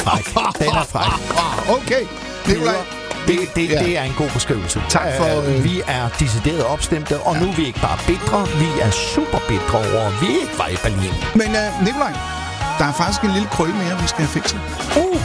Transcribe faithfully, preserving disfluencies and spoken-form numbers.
fræk. Den er fræk. Okay, Nikolaj. Det, det, ja. det er en god beskrivelse. Tak for... Uh, vi er decideret opstemte, og ja. nu er vi ikke bare bitre, vi er super bitre over, at vi ikke var i Berlin. Men uh, Nikolaj, der er faktisk en lille krølle mere, vi skal have fikset. Uh.